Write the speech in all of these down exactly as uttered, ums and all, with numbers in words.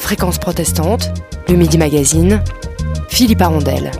Fréquence protestante, le Midi Magazine, Philippe Arondel.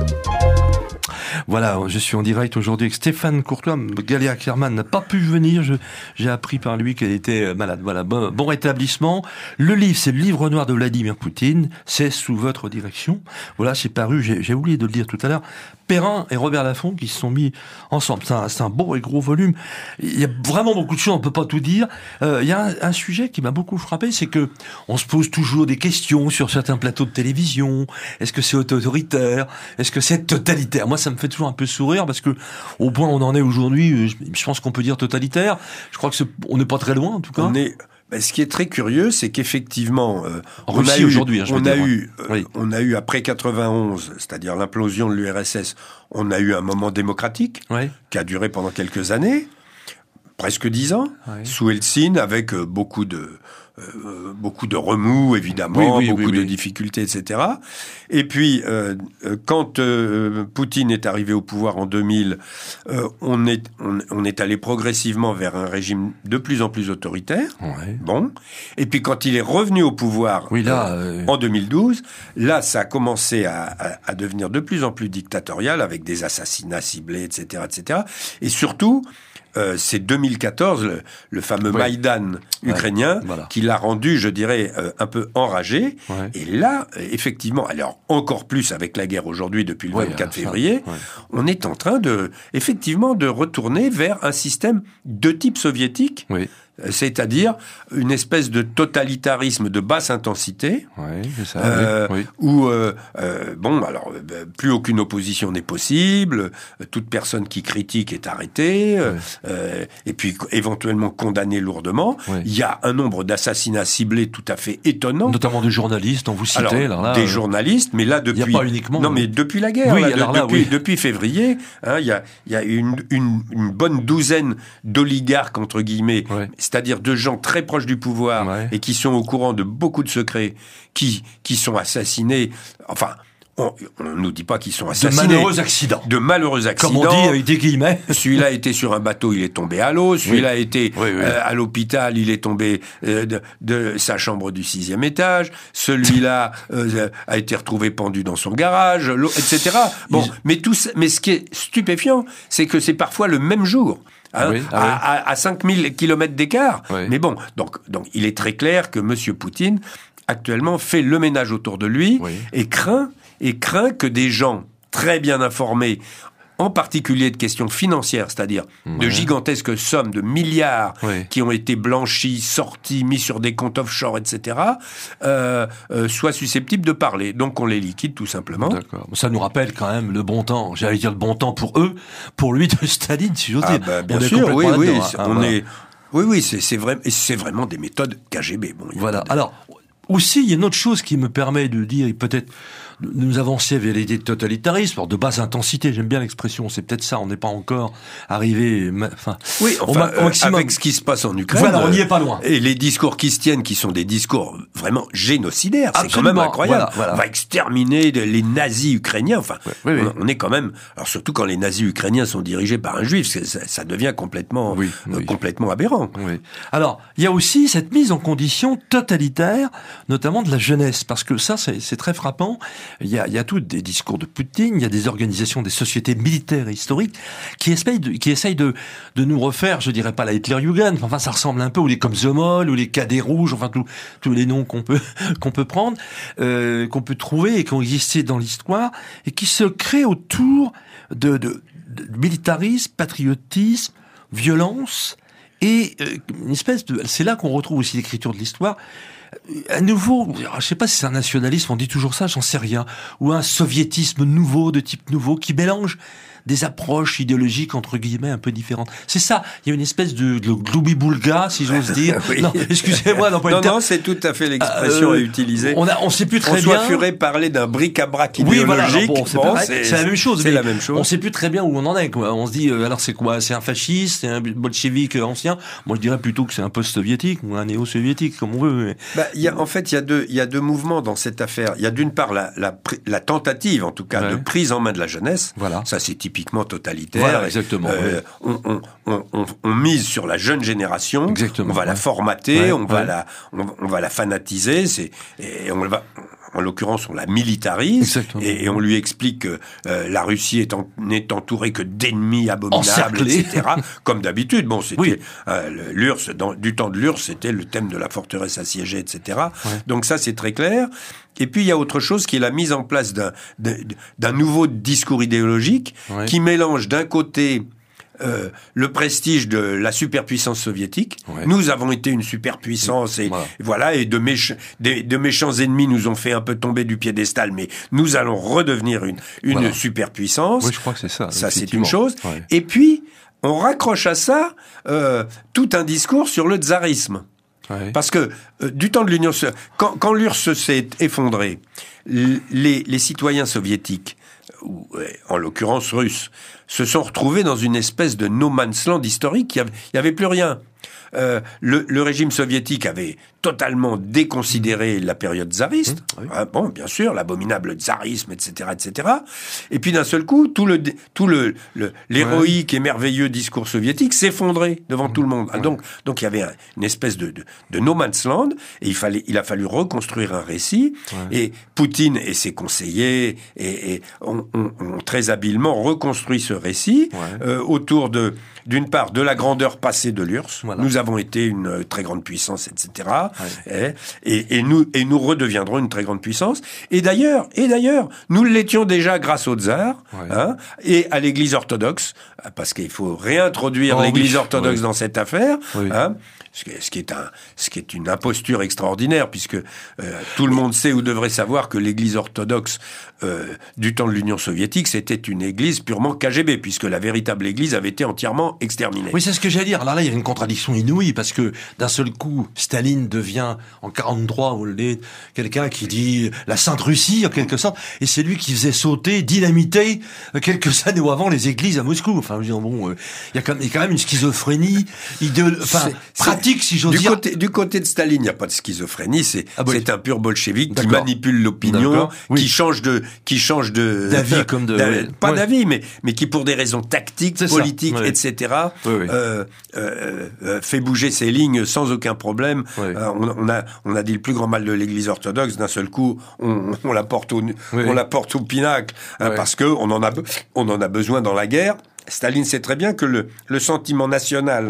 Voilà, je suis en direct aujourd'hui avec Stéphane Courtois. Galia Ackerman n'a pas pu venir. Je, j'ai appris par lui qu'elle était malade. Voilà, bon, bon rétablissement. Le livre, c'est le livre noir de Vladimir Poutine. C'est sous votre direction. Voilà, c'est paru, j'ai, j'ai oublié de le dire tout à l'heure. Perrin et Robert Laffont qui se sont mis ensemble. C'est un, c'est un beau et gros volume. Il y a vraiment beaucoup de choses, on peut pas tout dire. Euh, il y a un, un sujet qui m'a beaucoup frappé, c'est que on se pose toujours des questions sur certains plateaux de télévision. Est-ce que c'est autoritaire? Est-ce que c'est totalitaire? Moi, ça me fait toujours un peu sourire parce que au point où on en est aujourd'hui, je, je pense qu'on peut dire totalitaire. Je crois que c'est, on n'est pas très loin, en tout cas. On est... Ben, ce qui est très curieux, c'est qu'effectivement, euh, en on, Russie, a eu, aujourd'hui, hein, je on, veux a dire, eu, oui. euh, on a eu après quatre-vingt-onze, c'est-à-dire l'implosion de l'U R S S, on a eu un moment démocratique oui. qui a duré pendant quelques années, presque dix ans, oui. sous Helsinki, avec euh, beaucoup de euh, beaucoup de remous, évidemment, oui, oui, beaucoup oui, de oui. difficultés, et cetera. Et puis, euh, quand euh, Poutine est arrivé au pouvoir en deux mille, euh, on est on, on est allé progressivement vers un régime de plus en plus autoritaire. Ouais. Bon. Et puis, quand il est revenu au pouvoir oui, là, euh, euh... en deux mille douze, là, ça a commencé à, à, à devenir de plus en plus dictatorial, avec des assassinats ciblés, et cetera, et cetera. Et surtout, Euh, c'est deux mille quatorze, le, le fameux oui. Maïdan ukrainien, ouais, voilà. qui l'a rendu, je dirais, euh, un peu enragé. Ouais. Et là, effectivement, alors encore plus avec la guerre aujourd'hui, depuis le ouais, vingt-quatre février, ça, ouais. on est en train de, effectivement, de retourner vers un système de type soviétique. Oui. C'est-à-dire une espèce de totalitarisme de basse intensité, oui, c'est ça, euh, oui, oui. où euh, euh, bon, alors euh, plus aucune opposition n'est possible, euh, toute personne qui critique est arrêtée, euh, oui. euh, et puis éventuellement condamnée lourdement. Oui. Il y a un nombre d'assassinats ciblés tout à fait étonnant, notamment des journalistes, dont vous citez, alors, alors là, des euh... journalistes, mais là depuis, il y a pas uniquement, non mais, mais depuis la guerre, oui, là, de, là, depuis, oui. depuis février, hein, il y a, il y a une, une, une bonne douzaine d'oligarques entre guillemets. Oui. C'est-à-dire de gens très proches du pouvoir ouais. et qui sont au courant de beaucoup de secrets, qui qui sont assassinés. Enfin, on ne nous dit pas qu'ils sont assassinés. De malheureux accidents. De malheureux accidents. Comme on dit avec des guillemets. Celui-là était sur un bateau, il est tombé à l'eau. Celui-là oui. était oui, oui. Euh, à l'hôpital, il est tombé euh, de, de sa chambre du sixième étage. Celui-là euh, a été retrouvé pendu dans son garage, et cetera. Bon, Ils... mais tout ça, mais ce qui est stupéfiant, c'est que c'est parfois le même jour. Hein, oui, ah à, à, à cinq mille kilomètres d'écart. Oui. Mais bon, donc, donc il est très clair que M. Poutine, actuellement, fait le ménage autour de lui oui. et craint, et craint que des gens très bien informés, en particulier de questions financières, c'est-à-dire ouais. de gigantesques sommes, de milliards ouais. qui ont été blanchis, sortis, mis sur des comptes offshore, et cetera, euh, euh, soient susceptibles de parler. Donc on les liquide tout simplement. D'accord. Ça nous rappelle quand même le bon temps, j'allais dire le bon temps pour eux, pour lui de Staline, si j'ose ah dire. Bah, bien on sûr, oui, oui, hein, on voilà. est... Oui, oui, c'est, c'est, vrai, c'est vraiment des méthodes K G B. Bon, voilà. De... Alors, aussi, il y a une autre chose qui me permet de dire, peut-être, de nous avancer vers l'idée de totalitarisme, alors de basse intensité, j'aime bien l'expression, c'est peut-être ça, on n'est pas encore arrivé, enfin... Oui, enfin, au maximum. Avec ce qui se passe en Ukraine... Voilà, on n'y est pas loin. Et les discours qui se tiennent, qui sont des discours vraiment génocidaires, c'est quand même incroyable. Voilà, voilà. On va exterminer les nazis ukrainiens, enfin, oui, oui, oui. On, on est quand même... Alors surtout quand les nazis ukrainiens sont dirigés par un juif, ça, ça devient complètement, oui, oui. Euh, complètement aberrant. Oui. Alors, il y a aussi cette mise en condition totalitaire, notamment de la jeunesse, parce que ça, c'est, c'est très frappant. Il y a, il y a tout des discours de Poutine, il y a des organisations, des sociétés militaires et historiques qui essayent de, qui essayent de, de nous refaire, je dirais pas la Hitler-Jugend, enfin ça ressemble un peu, ou les Komsomol, ou les Cadets Rouges, enfin tous, tous les noms qu'on peut, qu'on peut prendre, euh, qu'on peut trouver et qui ont existé dans l'histoire, et qui se créent autour de, de, de militarisme, patriotisme, violence, et euh, une espèce de, c'est là qu'on retrouve aussi l'écriture de l'histoire, à nouveau, je sais pas si c'est un nationalisme, on dit toujours ça, j'en sais rien, ou un soviétisme nouveau, de type nouveau, qui mélange des approches idéologiques, entre guillemets, un peu différentes. C'est ça, il y a une espèce de, de gloubi-boulga, si j'ose dire. Oui. Non, excusez-moi. Non, pas non, une ter- non, c'est tout à fait l'expression euh, à utiliser. On a, on sait plus très François bien. Furet parlait d'un bric-à-brac oui, idéologique. Voilà, bon, c'est, bon, pareil, c'est, c'est la même chose. C'est la même chose. On sait plus très bien où on en est, quoi. On se dit, euh, alors c'est quoi? C'est un fasciste, c'est un bolchevique ancien? Moi, je dirais plutôt que c'est un post-soviétique ou un néo-soviétique, comme on veut. Bah, il y a, en fait, il y a deux, il y a deux mouvements dans cette affaire. Il y a d'une part la, la, la tentative, en tout cas, ouais. de prise en main de la jeunesse. Voilà. Ça, c'est typiquement totalitaire. Voilà, exactement. Euh, oui. on, on, on, on mise sur la jeune génération. Exactement. On va ouais. la formater, ouais, on va ouais. la, on, on va la fanatiser. C'est, et on va, en l'occurrence, on la militarise. Exactement. Et, et on lui explique que euh, la Russie est, en, n'est entourée que d'ennemis abominables, Encerclé. et cetera. Comme d'habitude. Bon, c'était oui. euh, l'U R S S, dans, du temps de l'U R S S, c'était le thème de la forteresse assiégée, et cetera. Ouais. Donc ça, c'est très clair. Et puis, il y a autre chose qui est la mise en place d'un, d'un, d'un nouveau discours idéologique ouais. qui mélange d'un côté euh, le prestige de la superpuissance soviétique. Ouais. Nous avons été une superpuissance et voilà, voilà et de, méch- des, de méchants ennemis nous ont fait un peu tomber du piédestal, mais nous allons redevenir une, une voilà. superpuissance. Oui, je crois que c'est ça. Ça, c'est une chose. Ouais. Et puis, on raccroche à ça euh, tout un discours sur le tsarisme. Ouais. Parce que euh, du temps de l'Union, quand, quand l'U R S S s'est effondré, les, les citoyens soviétiques, ou en l'occurrence russes, se sont retrouvés dans une espèce de no man's land historique. Il n'y avait plus rien. Euh, le, le régime soviétique avait totalement déconsidéré la période tsariste. Mmh, oui. hein, bon, bien sûr, l'abominable tsarisme, et cetera, et cetera. Et puis d'un seul coup, tout le tout le, le l'héroïque ouais. et merveilleux discours soviétique s'effondrait devant mmh, tout le monde. Ouais. Donc donc il y avait un, une espèce de, de de no man's land et il fallait il a fallu reconstruire un récit. Ouais. Et Poutine et ses conseillers et, et ont, ont, ont très habilement reconstruit ce récit ouais. euh, autour de d'une part de la grandeur passée de l'U R S S. Voilà. Nous avons été une très grande puissance, et cetera. Ouais. Et, et, et nous et nous redeviendrons une très grande puissance. Et d'ailleurs, et d'ailleurs, nous l'étions déjà grâce au tsar ouais. hein, et à l'Église orthodoxe, parce qu'il faut réintroduire oh, l'Église oui. orthodoxe oui. dans cette affaire. Oui. Hein, ce qui est un, ce qui est une imposture extraordinaire, puisque euh, tout le monde sait ou devrait savoir que l'Église orthodoxe euh, du temps de l'Union soviétique, c'était une Église purement K G B, puisque la véritable Église avait été entièrement exterminée. Oui, c'est ce que j'allais dire. Alors là, il y a une contradiction inouïe, parce que d'un seul coup, Staline devient en quarante-trois quelqu'un qui dit la Sainte Russie en quelque sorte, et c'est lui qui faisait sauter, dynamiter quelques années avant les églises à Moscou. Enfin, je veux dire, bon, euh, il y a quand même, il y a quand même une schizophrénie idéologique, enfin pratique. Si j'ose du dire. Côté, du côté de Staline, il n'y a pas de schizophrénie. C'est, ah oui. c'est un pur bolchevique D'accord. qui manipule l'opinion, oui. qui change de, qui change de d'avis comme de, de pas ouais. d'avis, mais mais qui pour des raisons tactiques, c'est politiques, ouais. et cetera. Oui, oui. Euh, euh, euh, fait bouger ses lignes sans aucun problème. Oui. Euh, on, on a on a dit le plus grand mal de l'Église orthodoxe. D'un seul coup, on, on la porte au oui. on la porte au pinacle oui. hein, parce que on en a on en a besoin dans la guerre. Staline sait très bien que le le sentiment national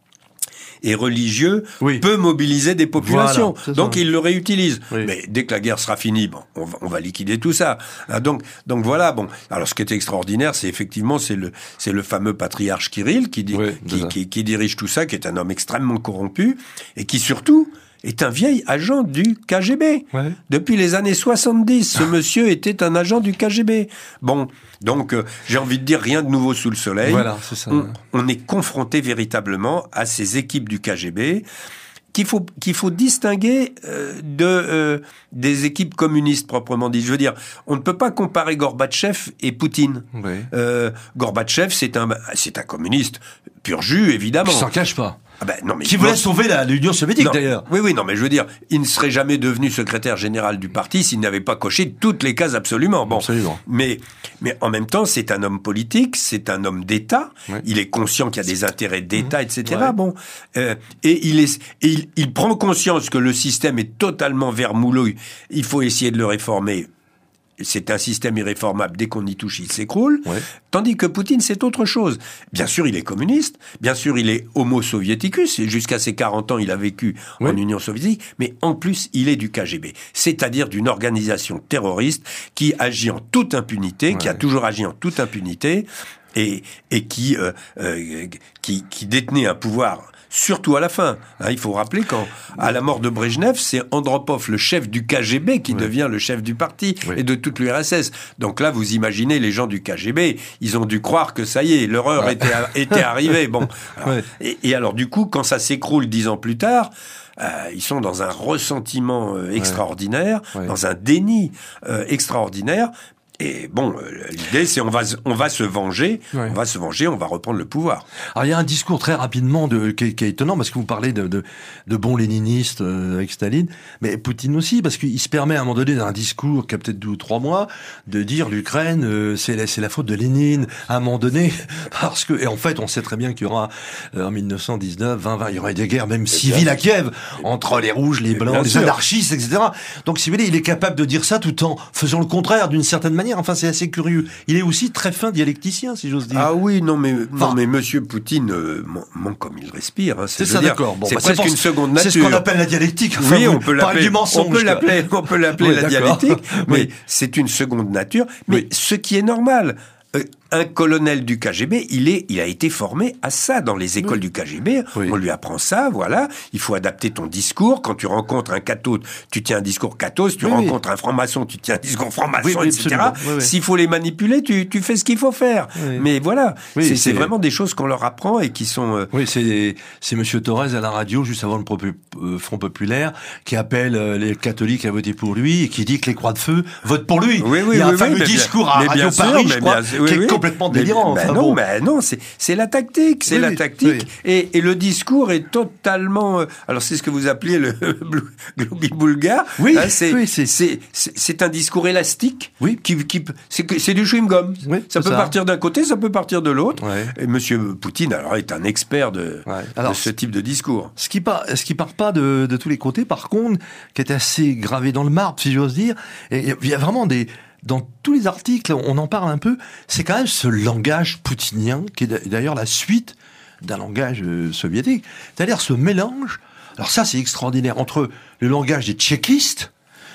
et religieux oui. peut mobiliser des populations. Voilà, donc ça. Il le réutilise. Oui. Mais dès que la guerre sera finie, bon, on va, on va liquider tout ça. Donc, donc voilà. Bon, alors ce qui est extraordinaire, c'est effectivement c'est le c'est le fameux patriarche Kirill qui, dit, oui, qui, qui, qui dirige tout ça, qui est un homme extrêmement corrompu et qui surtout est un vieil agent du K G B. Ouais. Depuis les années soixante-dix, ce monsieur était un agent du K G B. Bon, donc euh, j'ai envie de dire rien de nouveau sous le soleil. Voilà, c'est ça. On, on est confronté véritablement à ces équipes du K G B qu'il faut qu'il faut distinguer euh, de euh, des équipes communistes proprement dites. Je veux dire, on ne peut pas comparer Gorbatchev et Poutine. Oui. Euh, Gorbatchev, c'est un c'est un communiste pur jus, évidemment. Il s'en cache pas. Ah ben, non, mais qui voulait sauver la, l'Union soviétique, non, d'ailleurs. Oui, oui, non, mais je veux dire, il ne serait jamais devenu secrétaire général du parti s'il n'avait pas coché toutes les cases absolument. Bon, absolument. Mais, mais en même temps, c'est un homme politique, c'est un homme d'État. Oui. Il est conscient qu'il y a des intérêts d'État, mmh. et cetera. Ouais. Bon, euh, et il est, et il, il prend conscience que le système est totalement vermoulu. Il faut essayer de le réformer. C'est un système irréformable. Dès qu'on y touche, il s'écroule. Ouais. Tandis que Poutine, c'est autre chose. Bien sûr, il est communiste. Bien sûr, il est homo soviéticus. Et jusqu'à ses quarante ans, il a vécu ouais. en Union soviétique. Mais en plus, il est du K G B. C'est-à-dire d'une organisation terroriste qui agit en toute impunité, ouais. qui a toujours agi en toute impunité et, et qui, euh, euh, qui, qui détenait un pouvoir surtout à la fin. Hein, il faut rappeler qu'à la mort de Brejnev, c'est Andropov, le chef du K G B, qui oui. devient le chef du parti oui. et de toute l'U R S S. Donc là, vous imaginez les gens du K G B, ils ont dû croire que ça y est, l'horreur ouais. était, était arrivée. Bon, alors, ouais. et, et alors du coup, quand ça s'écroule dix ans plus tard, Euh, ils sont dans un ressentiment euh, extraordinaire, ouais. Ouais. dans un déni euh, extraordinaire. Et bon, euh, l'idée, c'est on va on va se venger, ouais. on va se venger, on va reprendre le pouvoir. Alors il y a un discours très rapidement de, qui, est, qui est étonnant parce que vous parlez de, de, de bons léninistes euh, avec Staline, mais Poutine aussi parce qu'il se permet à un moment donné d'un discours qui a peut-être deux ou trois mois de dire l'Ukraine euh, c'est la, c'est la faute de Lénine à un moment donné parce que et en fait on sait très bien qu'il y aura euh, en mille neuf cent dix-neuf, vingt, vingt, il y aurait des guerres même civiles à Kiev entre les rouges, les blancs, les anarchistes, et cetera. Donc si vous voulez, il est capable de dire ça tout en faisant le contraire d'une certaine manière. Enfin, c'est assez curieux. Il est aussi très fin dialecticien, si j'ose dire. Ah oui, non mais enfin, non mais Monsieur Poutine euh, ment comme il respire. Hein, c'est, c'est ça, dire, d'accord. Bon, c'est bah, presque c'est une seconde nature. C'est ce qu'on appelle la dialectique. Enfin, oui, on peut l'appeler. Du mensonge, on peut l'appeler. On peut l'appeler oui, la d'accord. dialectique. Mais oui. c'est une seconde nature. Mais oui. ce qui est normal. Euh, un colonel du K G B, il est, il a été formé à ça dans les écoles oui. du K G B. Oui. On lui apprend ça, voilà. Il faut adapter ton discours. Quand tu rencontres un catho, tu tiens un discours catho. Si tu oui, rencontres oui. un franc-maçon, tu tiens un discours franc-maçon, oui, et cetera. Oui, oui. S'il faut les manipuler, tu, tu fais ce qu'il faut faire. Oui. Mais voilà, oui, c'est, c'est, c'est vraiment des choses qu'on leur apprend et qui sont. Euh... Oui, c'est c'est Monsieur Torres à la radio juste avant le euh, Front populaire qui appelle euh, les catholiques à voter pour lui et qui dit que les Croix de Feu votent pour lui. Oui, oui, Il y a oui, un fameux oui, discours bien, à Radio sûr, Paris, je crois, bien, oui, qui est oui. complètement délirant. Mais, enfin, non, bon. mais non, c'est c'est la tactique, c'est oui, la tactique, oui. et, et le discours est totalement. Euh, alors c'est ce que vous appelez le globi-boulga. Oui, hein, c'est, oui, c'est... c'est c'est c'est un discours élastique. Oui. Qui qui c'est c'est du chewing-gum. Oui, ça peut ça. partir d'un côté, ça peut partir de l'autre. Ouais. Et Monsieur Poutine, alors, est un expert de, ouais. alors, de ce type de discours. Ce qui part, ce qui part pas de, de tous les côtés, par contre, qui est assez gravé dans le marbre, si j'ose dire. Et il y a vraiment des dans tous les articles, on en parle un peu, c'est quand même ce langage poutinien, qui est d'ailleurs la suite d'un langage soviétique. C'est-à-dire ce mélange, alors ça c'est extraordinaire, entre le langage des tchéquistes,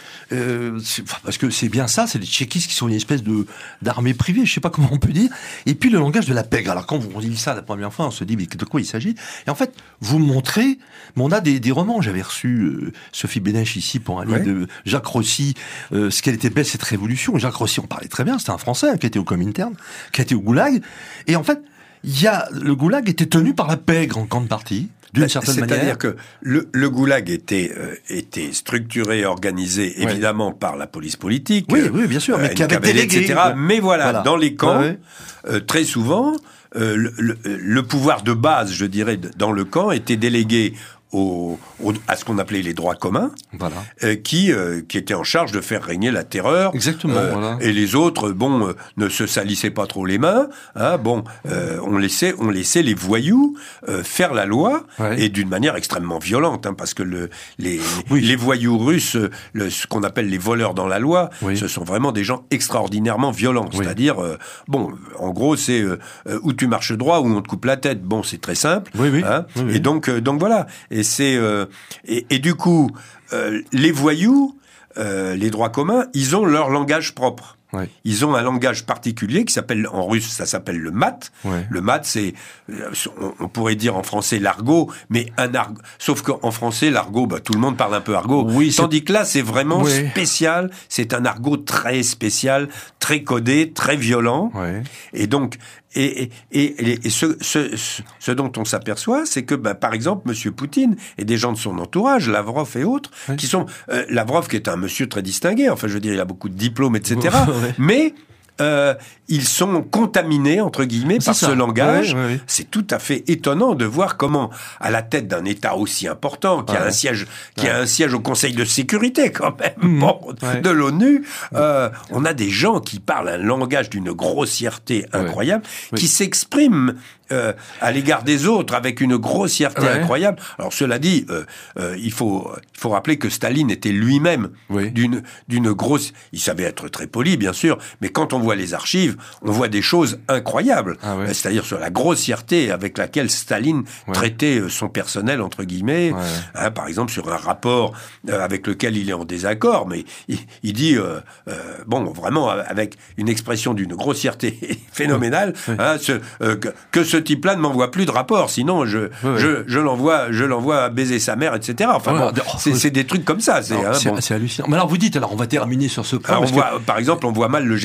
Euh, parce que c'est bien ça, c'est les tchéquistes qui sont une espèce de d'armée privée, je sais pas comment on peut dire, et puis le langage de la pègre. Alors quand on dit ça la première fois, on se dit mais de quoi il s'agit? Et en fait, vous me montrez, mais on a des, des romans. J'avais reçu euh, Sophie Bénèche ici pour un livre ouais. de Jacques Rossi, euh, ce qu'elle était belle cette révolution. Jacques Rossi, on parlait très bien, c'était un Français hein, qui était au Comintern, qui était au Goulag, et en fait, il y a le Goulag était tenu par la pègre en grande partie. D'une certaine C'est-à-dire manière. que le, le goulag était, euh, était structuré, organisé, oui. évidemment, par la police politique. Oui, oui, bien sûr, mais euh, qui avait délégué. et cetera. Mais voilà, voilà, dans les camps, ouais. euh, très souvent, euh, le, le, le pouvoir de base, je dirais, dans le camp, était délégué Au, au, à ce qu'on appelait les droits communs, voilà. euh, qui euh, qui étaient en charge de faire régner la terreur. Exactement. Euh, voilà. Et les autres, bon, euh, ne se salissaient pas trop les mains. Hein, bon, euh, on laissait on laissait les voyous euh, faire la loi ouais. et d'une manière extrêmement violente, hein, parce que le les oui. les voyous russes, le, ce qu'on appelle les voleurs dans la loi, oui. ce sont vraiment des gens extraordinairement violents. Oui. C'est-à-dire, euh, bon, en gros, c'est euh, où tu marches droit ou on te coupe la tête. Bon, c'est très simple. Oui, oui. Hein, oui, oui. Et donc euh, donc voilà. Et c'est euh, et, et du coup euh, les voyous, euh, les droits communs, ils ont leur langage propre. Ouais. Ils ont un langage particulier qui s'appelle, en russe, ça s'appelle le mat. Ouais. Le mat, c'est, on, on pourrait dire en français l'argot, mais un argot. Sauf qu'en français, l'argot, bah, tout le monde parle un peu argot. Oui, Tandis c'est... que là, c'est vraiment ouais. spécial. C'est un argot très spécial, très codé, très violent. Ouais. Et donc, et, et, et, et ce, ce, ce dont on s'aperçoit, c'est que, bah, par exemple, Monsieur Poutine et des gens de son entourage, Lavrov et autres, ouais. qui sont, euh, Lavrov qui est un monsieur très distingué, enfin, je veux dire, il a beaucoup de diplômes, et cetera. Ouais. Mais, euh, ils sont contaminés, entre guillemets, c'est par ça. ce langage. Ouais, ouais, ouais. C'est tout à fait étonnant de voir comment, à la tête d'un État aussi important, qui ouais. a un siège, qui ouais. a un siège au Conseil de sécurité, quand même, mmh. bon, ouais. de l'ONU, euh, on a des gens qui parlent un langage d'une grossièreté incroyable, ouais. qui oui. s'expriment Euh, à l'égard des autres avec une grossièreté ouais. incroyable. Alors cela dit, euh, euh, il faut il faut rappeler que Staline était lui-même oui. d'une d'une grosse. Il savait être très poli, bien sûr, mais quand on voit les archives, on voit des choses incroyables. Ah ouais. C'est-à-dire sur la grossièreté avec laquelle Staline ouais. traitait son personnel entre guillemets. Ouais. Hein, par exemple, sur un rapport euh, avec lequel il est en désaccord, mais il, il dit euh, euh, bon, vraiment avec une expression d'une grossièreté phénoménale, ouais. hein, ce, euh, que, que ce type-là ne m'envoie plus de rapport, sinon je, ouais, je, ouais. je l'envoie, je l'envoie baiser sa mère, et cetera. Enfin, ouais, bon, oh, c'est, c'est des trucs comme ça. C'est, alors, hein, c'est, bon. c'est hallucinant. Mais alors, vous dites, alors, on va terminer sur ce point. Alors, parce on voit, que... par exemple, on voit mal le général de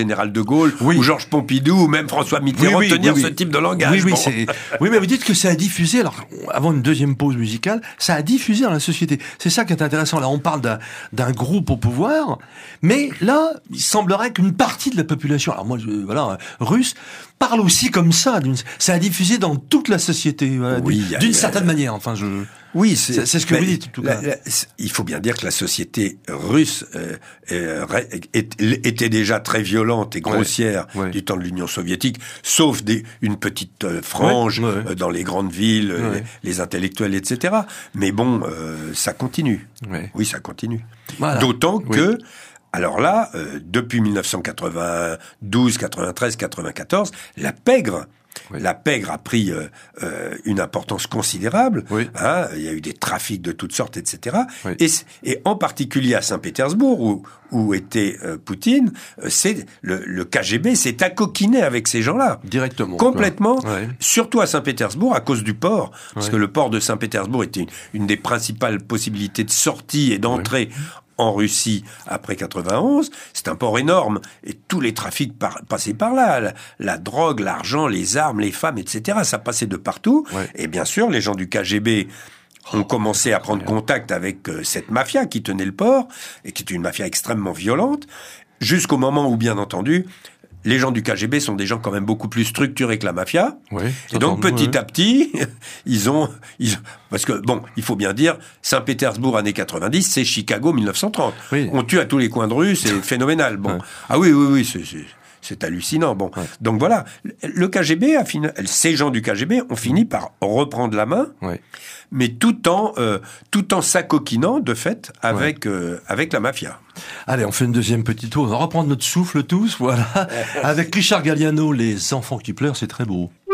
Gaulle, oui. ou Georges Pompidou, ou même François Mitterrand oui, oui, tenir oui, oui. ce type de langage. Oui, oui, bon. c'est... oui, mais vous dites que ça a diffusé, alors, avant une deuxième pause musicale, ça a diffusé dans la société. C'est ça qui est intéressant. Là, on parle d'un, d'un groupe au pouvoir, mais là, il semblerait qu'une partie de la population, alors moi, je, voilà, russe, parle aussi comme ça. D'une... Ça a diffusé dans toute la société, voilà, oui, d'une, a, d'une certaine a... manière. Enfin, je... Oui, c'est, c'est, c'est ce que vous dites. En tout la, cas. La, il faut bien dire que la société russe euh, euh, était déjà très violente et grossière ouais, ouais. du temps de l'Union soviétique, sauf des, une petite euh, frange ouais, ouais. Euh, dans les grandes villes, ouais. euh, les intellectuels, et cetera. Mais bon, euh, ça continue. Ouais. Oui, ça continue. Voilà. D'autant oui. que alors là, euh, depuis dix-neuf cent quatre-vingt-douze, quatre-vingt-treize, quatre-vingt-quatorze, la pègre, oui. la pègre a pris euh, euh, une importance considérable. Oui. Hein, il y a eu des trafics de toutes sortes, et cetera. Oui. Et, et en particulier à Saint-Pétersbourg, où, où était euh, Poutine, c'est le, le K G B s'est accoquiné avec ces gens-là. Directement. Complètement. Ouais. Surtout à Saint-Pétersbourg, à cause du port. Parce ouais. que le port de Saint-Pétersbourg était une, une des principales possibilités de sortie et d'entrée ouais. en Russie après quatre-vingt-onze, c'est un port énorme et tous les trafics par, passaient par là, la, la drogue, l'argent, les armes, les femmes, et cetera. Ça passait de partout. Ouais. Et bien sûr, les gens du K G B ont commencé à prendre contact avec euh, cette mafia qui tenait le port et qui était une mafia extrêmement violente, jusqu'au moment où, bien entendu, les gens du K G B sont des gens quand même beaucoup plus structurés que la mafia. Oui, et donc, petit oui. à petit, ils ont, ils, parce que, bon, il faut bien dire, Saint-Pétersbourg, années quatre-vingt-dix, c'est Chicago, dix-neuf cent trente. Oui. On tue à tous les coins de rue, c'est phénoménal. Bon. Ouais. Ah oui, oui, oui, c'est, c'est, c'est hallucinant. Bon. Ouais. Donc voilà. Le K G B a fini, ces gens du K G B ont fini par reprendre la main. Ouais. Mais tout en, euh, tout en s'acoquinant, de fait, avec, ouais. euh, avec la mafia. Allez, on fait une deuxième petite tour. On va reprendre notre souffle tous, voilà. Avec Richard Galliano, Les enfants qui pleurent, c'est très beau.